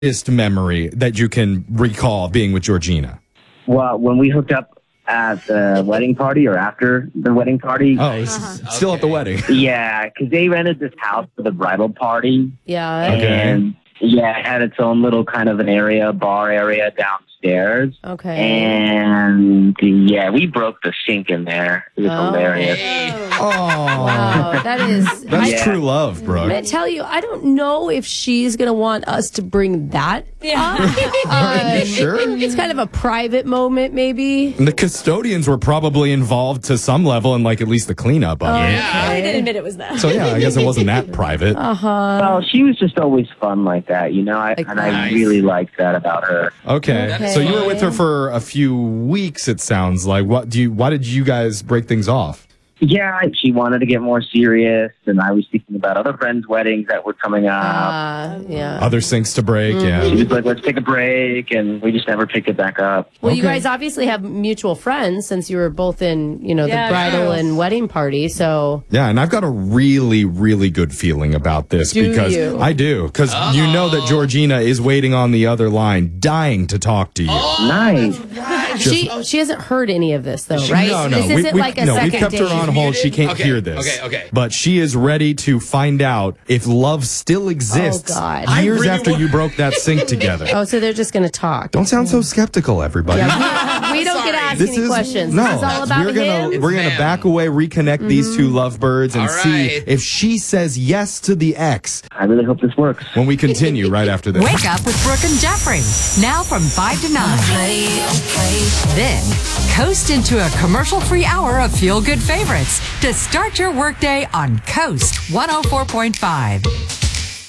memory that you can recall being with Georgina? Well, when we hooked up at the wedding party or after the wedding party. Oh, still at the wedding. Yeah, because they rented this house for the bridal party. Yeah. And yeah, it had its own little kind of an area, bar area downstairs. Okay. And yeah, we broke the sink in there. It was hilarious. Oh, Wow, that's true love, Brooke. I'm going to tell you, I don't know if she's going to want us to bring that up. Sure. It's kind of a private moment, maybe. And the custodians were probably involved to some level in like at least the cleanup of it. I didn't admit it was that. So yeah, I guess it wasn't that private. Well, she was just always fun like that, you know, I really liked that about her. Okay. So you were with her for a few weeks, it sounds like. Why did you guys break things off? Yeah, she wanted to get more serious, and I was thinking about other friends' weddings that were coming up. Other sinks to break, She was like, let's take a break, and we just never picked it back up. Well, you guys obviously have mutual friends since you were both in, the bridal and wedding party, so... Yeah, and I've got a really, really good feeling about this because I do. Because you know that Georgina is waiting on the other line, dying to talk to you. Nice. She hasn't heard any of this, though, right? No. This isn't like a second we've kept her on hold. She can't hear this. Okay. But she is ready to find out if love still exists years after you broke that sink together. Oh, so they're just going to talk. Don't sound so skeptical, everybody. Yeah, we don't get to ask any questions. No, this is all about we're gonna back away, reconnect these two lovebirds, and see if she says yes to the ex. I really hope this works. When we continue right after this. Wake up with Brooke and Jeffrey. Now from 5 to 9. Then, coast into a commercial-free hour of feel-good favorites to start your workday on Coast 104.5.